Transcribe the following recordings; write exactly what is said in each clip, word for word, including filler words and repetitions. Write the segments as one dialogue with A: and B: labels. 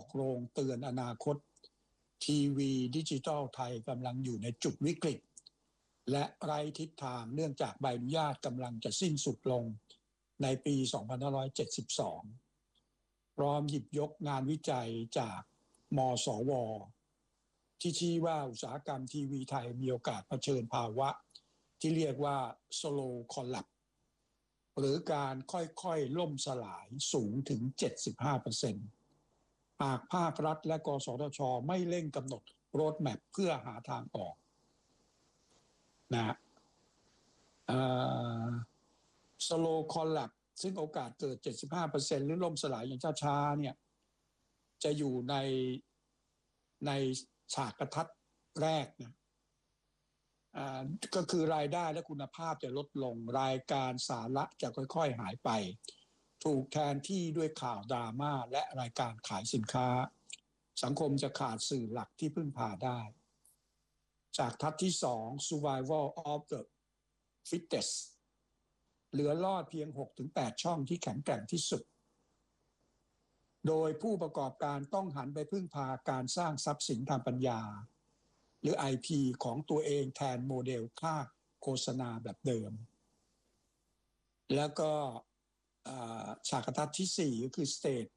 A: อกโรงเตือนอนาคตทีวีดิจิทัลไทยกำลังอยู่ในจุดวิกฤตและไร้ทิศทางเนื่องจากใบอนุญาตกำลังจะสิ้นสุดลงในปี สองพันห้าร้อยเจ็ดสิบสอง พร้อมหยิบยกงานวิจัยจากมสวที่ชี้ว่าอุตสาหกรรมทีวีไทยมีโอกาสเผชิญภาวะที่เรียกว่า slow collapse หรือการค่อยๆล่มสลายสูงถึง เจ็ดสิบห้าเปอร์เซ็นต์ หากภาครัฐและกสทช.ไม่เร่งกำหนดโรดแมพเพื่อหาทางออกนะเอ่อ slow collapse ซึ่งโอกาสเกิด เจ็ดสิบห้าเปอร์เซ็นต์ หรือล่มสลายอย่างช้าๆเนี่ยจะอยู่ในในฉากกระทัดแรกนะอ่าก็คือรายได้และคุณภาพจะลดลงรายการสาระจะค่อยๆหายไปถูกแทนที่ด้วยข่าวดราม่าและรายการขายสินค้าสังคมจะขาดสื่อหลักที่พึ่งพาได้จากทัศน์ที่สอง Survival of the Fittest เหลือรอดเพียง หกถึงแปด ช่องที่แข็งแกร่งที่สุดโดยผู้ประกอบการต้องหันไปพึ่งพาการสร้างทรัพย์สินทางปัญญาหรือ ไอ พี ของตัวเองแทนโมเดลค่าโฆษณาแบบเดิมแล้วก็ฉากทัศน์ที่สี่ก็คือ State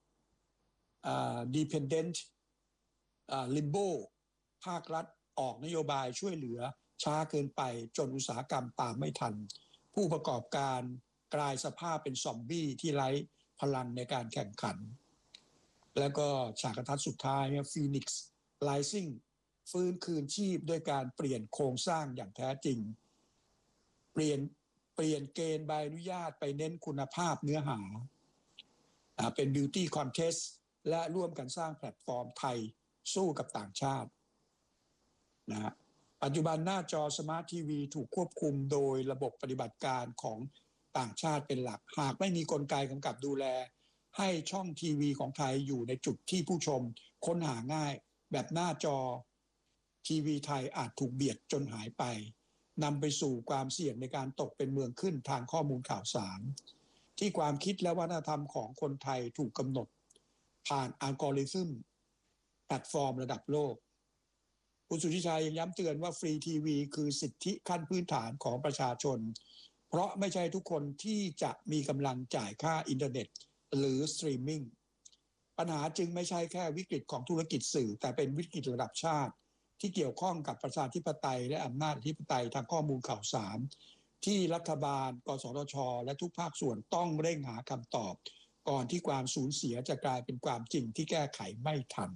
A: Dependent Limbo ภาครัฐออกนโยบายช่วยเหลือช้าเกินไปจนอุตสาหกรรมตามไม่ทันผู้ประกอบการกลายสภาพเป็นซอมบี้ที่ไร้พลังในการแข่งขันแล้วก็ฉากทัศน์สุดท้ายฟีนิกซ์ไลซิ่งฟื้นคืนชีพด้วยการเปลี่ยนโครงสร้างอย่างแท้จริงเปลี่ยนเปลี่ยนเกณฑ์ใบอนุญาตไปเน้นคุณภาพเนื้อหาเป็น Beauty Contest และร่วมกันสร้างแพลตฟอร์มไทยสู้กับต่างชาตินะปัจจุบันหน้าจอสมาร์ททีวีถูกควบคุมโดยระบบปฏิบัติการของต่างชาติเป็นหลักหากไม่มีกลไกกำกับดูแลให้ช่องทีวีของไทยอยู่ในจุดที่ผู้ชมค้นหาง่ายแบบหน้าจอทีวีไทยอาจถูกเบียดจนหายไปนำไปสู่ความเสี่ยงในการตกเป็นเมืองขึ้นทางข้อมูลข่าวสารที่ความคิดและวัฒนธรรมของคนไทยถูกกำหนดผ่านอัลกอริทึมแพลตฟอร์มระดับโลกคุณสุทธิชัยยังย้ำเตือนว่าฟรีทีวีคือสิทธิขั้นพื้นฐานของประชาชนเพราะไม่ใช่ทุกคนที่จะมีกำลังจ่ายค่าอินเทอร์เน็ตหรือสตรีมมิ่งปัญหาจึงไม่ใช่แค่วิกฤตของธุรกิจสื่อแต่เป็นวิกฤตระดับชาติที่เกี่ยวข้องกับประชาธิปไตยและอำนาจอธิปไตยทางข้อมูลข่าวสารที่รัฐบาลกสทช.และทุกภาคส่วนต้องเร่งหาคำตอบก่อนที่ความสูญเสียจะกลายเป็นความจริงที่แก้ไขไม่ทัน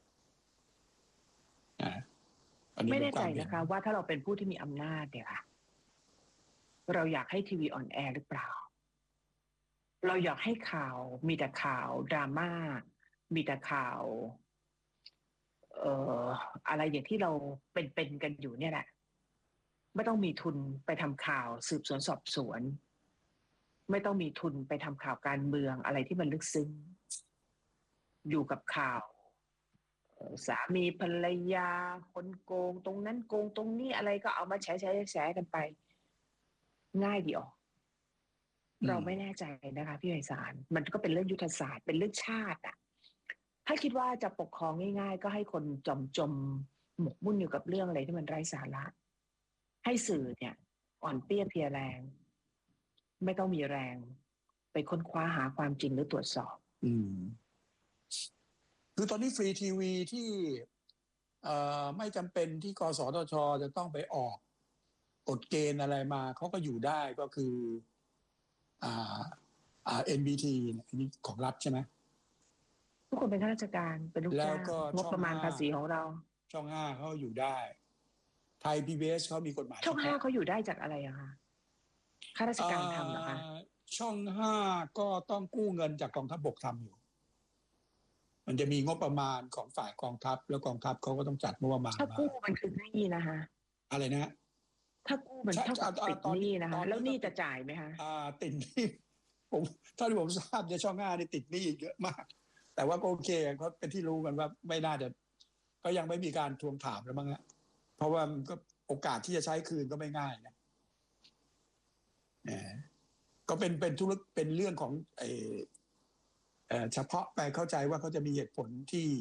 B: ไม่แน่ใจนะคะว่าถ้าเราเป็นผู้ที่มีอำนาจเนี่ยค่ะเราอยากให้ทีวีออนแอร์หรือเปล่าเราอยากให้ข่าวมีแต่ข่าวดราม่ามีแต่ข่าวเอ่ออะไรอย่างที่เราเป็นๆกันอยู่เนี่ยแหละไม่ต้องมีทุนไปทำข่าวสืบสวนสอบสวนไม่ต้องมีทุนไปทำข่าวการเมืองอะไรที่มันลึกซึ้งอยู่กับข่าวสามีภรรยาคนโกงตรงนั้นโกงตรงนี้อะไรก็เอามาแฉแฉแฉกันไปง่ายเดียวเราไม่แน่ใจนะคะพี่ไพศาลมันก็เป็นเรื่องยุทธศาสตร์เป็นเรื่องชาติอ่ะถ้าคิดว่าจะปกครองง่ายๆก็ให้คนจมจมหมกมุ่นอยู่กับเรื่องอะไรที่มันไร้สาระให้สื่อเนี่ยอ่อนเปี้ยเพลียแรงไม่ต้องมีแรงไปค้นคว้าหาความจริงหรือตรวจสอบ
A: อืมคือตอนนี้ฟรีทีวีที่เอ่อไม่จำเป็นที่กสทช.จะต้องไปออกกฎเกณฑ์อะไรมาเขาก็อยู่ได้ก็คืออ่าอ่า เอ็น บี ที อันนี้ของรัฐใช่ไหม
B: ทุกคนเป็นข้าราชการเป็นลูกจ้างงบประมาณภาษีของเรา
A: ช่องห้าเขาอยู่ได้ไทย พี บี เอส เขามีกฎหมาย
B: ช่องห้าเขาอยู่ได้จากอะไรอะคะข้าราชการทำเหรอคะ
A: ช่องห้าก็ต้องกู้เงินจากกองทัพบกทำอยู่มันจะมีงบประมาณของฝ่ายกองทัพแล้วกองทัพเขาก็ต้องจัดงบประมาณมา
B: ถ้ากู้มันคือหนี้นะคะ
A: อะไรนะ
B: ถ้ากู้มันเท่ากับติดหนี้นะคะแล้วหนี้จะจ่ายไหมคะ
A: อ่าติดหนี้ผมเท่าที่ผมทราบในช่องห้านี่ติดหนี้เยอะมากแต่ว่าก็โอเคเขาเป็นที่รู้กันว่าไม่น่าจะก็ยังไม่มีการทวงถามแล้วมั้งฮะเพราะว่ามันก็โอกาสที่จะใช้คืนก็ไม่ง่ายนะก็เป็นเป็นธุรกิจเป็นเรื่องของเออเฉพาะไปเข้าใจว่าเขาจะมีเหตุผลที่